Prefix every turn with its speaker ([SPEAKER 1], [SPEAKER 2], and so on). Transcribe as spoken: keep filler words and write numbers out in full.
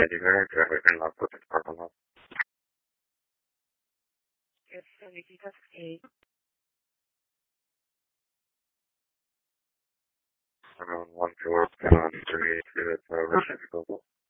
[SPEAKER 1] Anywhere, traffic and lock with the parking lot.
[SPEAKER 2] It's seventy-two task eight.
[SPEAKER 1] Around one four, ten, three, two, that's uh, Russian Global.